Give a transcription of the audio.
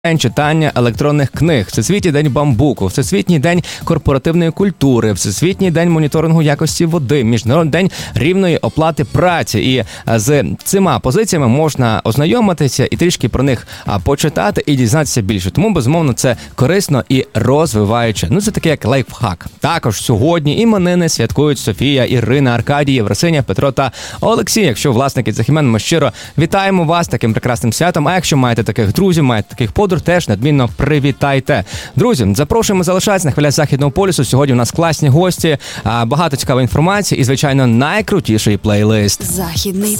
День читання електронних книг, Всесвітній день бамбуку, Всесвітній день корпоративної культури, Всесвітній день моніторингу якості води, Міжнародний день рівної оплати праці. І з цими позиціями можна ознайомитися і трішки про них почитати і дізнатися більше. Тому, безумовно, це корисно і розвиваюче. Ну, це таке як лайфхак. Також сьогодні іменини святкують Софія, Ірина, Аркадій, Євросиня, Петро та Олексій. Якщо власники цих імен, ми щиро вітаємо вас таким прекрасним святом. А якщо маєте таких друзів, маєте таких подруг, теж надмінно привітайте. Друзі, запрошуємо залишатися на хвилях Західного полюсу. Сьогодні у нас класні гості, багато цікавої інформації і, звичайно, найкрутіший плейлист. Західний